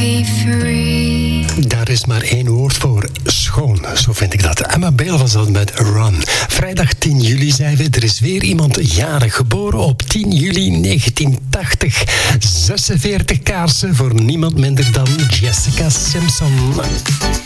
be free. Daar is maar één woord voor. Schoon, zo vind ik dat. Emma Bale was dat met Run. Vrijdag 10 juli zijn we. Er is weer iemand jarig, geboren op 10 juli 1980. 46 kaarsen voor niemand minder dan Jessica Simpson.